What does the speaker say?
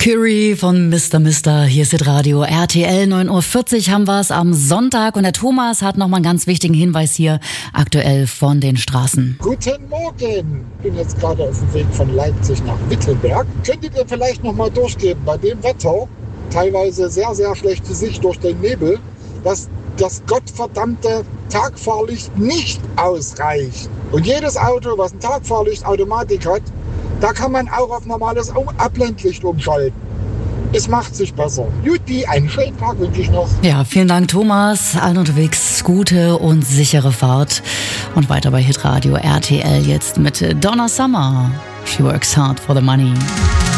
Curie von Mr. Hier ist das Radio RTL 9:40 Uhr haben wir es am Sonntag und der Thomas hat nochmal einen ganz wichtigen Hinweis hier aktuell von den Straßen. Guten Morgen, ich bin jetzt gerade auf dem Weg von Leipzig nach Wittenberg. Könntet ihr vielleicht nochmal durchgeben, bei dem Wetter, teilweise sehr, sehr schlechte Sicht durch den Nebel, dass das gottverdammte Tagfahrlicht nicht ausreicht. Und jedes Auto, was ein Tagfahrlichtautomatik hat, da kann man auch auf normales Abblendlicht umschalten. Es macht sich besser. Juti, einen schönen Tag wünsche ich noch. Ja, vielen Dank Thomas. Allen unterwegs gute und sichere Fahrt. Und weiter bei Hitradio RTL jetzt mit Donna Summer. She works hard for the money.